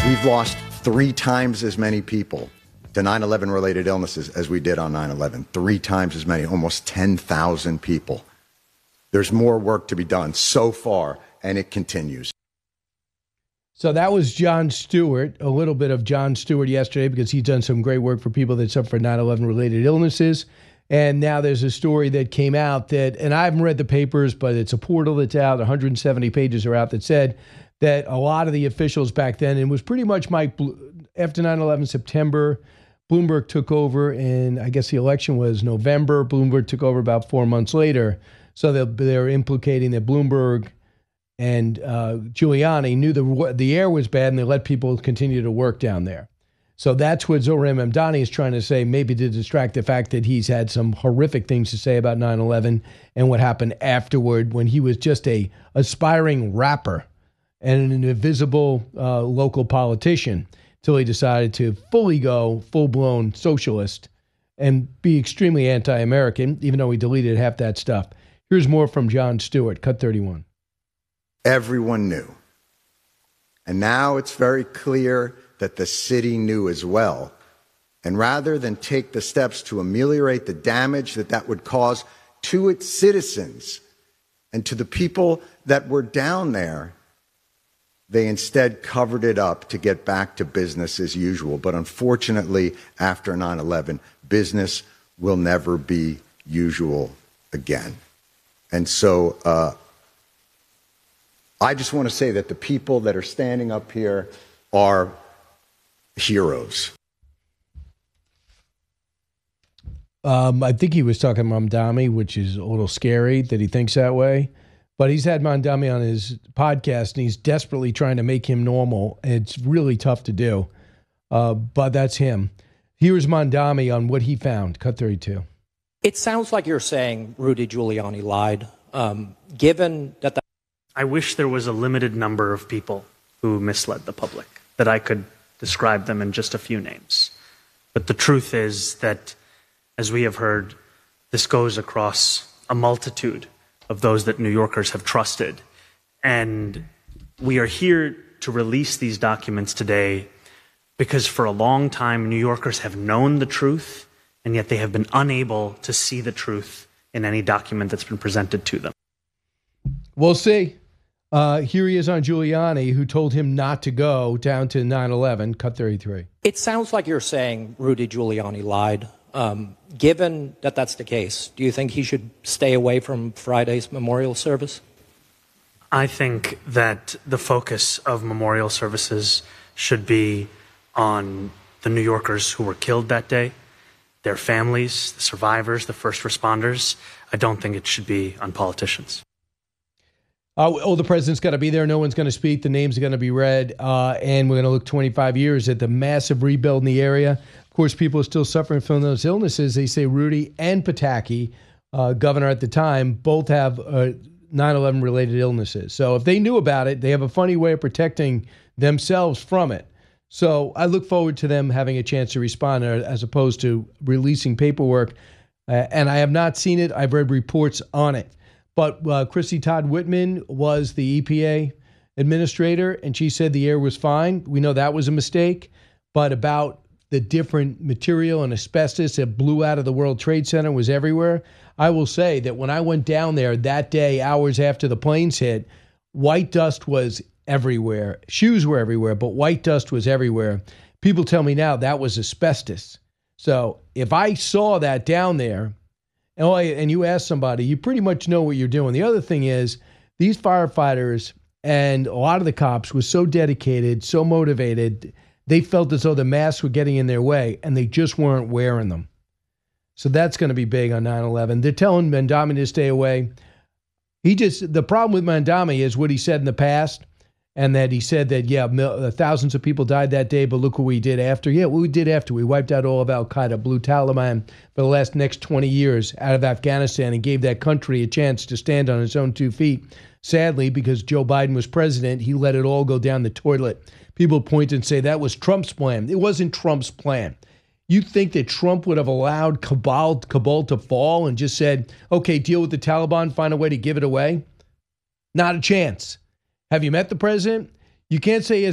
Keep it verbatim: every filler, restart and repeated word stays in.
We've lost three times as many people to nine eleven related illnesses as we did on nine eleven. Three times as many, almost ten thousand people. There's more work to be done so far, and it continues. So that was Jon Stewart, a little bit of Jon Stewart yesterday, because he's done some great work for people that suffer from nine eleven related illnesses. And now there's a story that came out that, and I haven't read the papers, but it's a portal that's out, one hundred seventy pages are out, that said that a lot of the officials back then, and it was pretty much Mike, after nine eleven September, Bloomberg took over, and I guess the election was November. Bloomberg took over about four months later. So they're, they're implicating that Bloomberg and uh, Giuliani knew the the air was bad, and they let people continue to work down there. So that's what Zohran Mamdani is trying to say, maybe to distract the fact that he's had some horrific things to say about nine eleven and what happened afterward, when he was just a aspiring rapper and an invisible uh, local politician, till he decided to fully go full-blown socialist and be extremely anti-American, even though he deleted half that stuff. Here's more from Jon Stewart, cut thirty-one. Everyone knew. And now it's very clear that the city knew as well. And rather than take the steps to ameliorate the damage that that would cause to its citizens and to the people that were down there, they instead covered it up to get back to business as usual. But unfortunately, after nine eleven, business will never be usual again. And so uh, I just want to say that the people that are standing up here are heroes. Um, I think he was talking Mamdani, which is a little scary that he thinks that way. But he's had Mamdani on his podcast, and he's desperately trying to make him normal. It's really tough to do, uh, but that's him. Here's Mamdani on what he found. Cut thirty-two. It sounds like you're saying Rudy Giuliani lied. Um, given that the- I wish there was a limited number of people who misled the public, that I could describe them in just a few names. But the truth is that, as we have heard, this goes across a multitude of those that New Yorkers have trusted. And we are here to release these documents today because for a long time, New Yorkers have known the truth, and yet they have been unable to see the truth in any document that's been presented to them. We'll see. Uh, here he is on Giuliani, who told him not to go down to nine eleven. Cut thirty-three. It sounds like you're saying Rudy Giuliani lied. Um, given that that's the case, do you think he should stay away from Friday's memorial service? I think that the focus of memorial services should be on the New Yorkers who were killed that day, their families, the survivors, the first responders. I don't think it should be on politicians. Uh, oh, the president's got to be there. No one's going to speak. The names are going to be read. Uh, and we're going to look twenty-five years at the massive rebuild in the area. Of course, people are still suffering from those illnesses. They say Rudy and Pataki, uh, governor at the time, both have uh, nine eleven related illnesses. So if they knew about it, they have a funny way of protecting themselves from it. So I look forward to them having a chance to respond as opposed to releasing paperwork. Uh, and I have not seen it. I've read reports on it. But uh, Chrissy Todd Whitman was the E P A administrator, and she said the air was fine. We know that was a mistake. But about the different material and asbestos that blew out of the World Trade Center was everywhere, I will say that when I went down there that day, hours after the planes hit, white dust was everywhere. Shoes were everywhere, but white dust was everywhere. People tell me now that was asbestos. So if I saw that down there, and, all I, and you ask somebody, you pretty much know what you're doing. The other thing is, these firefighters and a lot of the cops were so dedicated, so motivated, they felt as though the masks were getting in their way, and they just weren't wearing them. So that's going to be big on nine eleven. They're telling Mamdani to stay away. He just, the problem with Mamdani is what he said in the past, and that he said that, yeah, mil, thousands of people died that day, but look what we did after. Yeah, what we did after. We wiped out all of Al-Qaeda, blew Taliban for the last next twenty years out of Afghanistan, and gave that country a chance to stand on its own two feet. Sadly, because Joe Biden was president, he let it all go down the toilet. People point and say that was Trump's plan. It wasn't Trump's plan. You think that Trump would have allowed Kabul, Kabul to fall and just said, okay, deal with the Taliban, find a way to give it away? Not a chance. Have you met the president? You can't say he has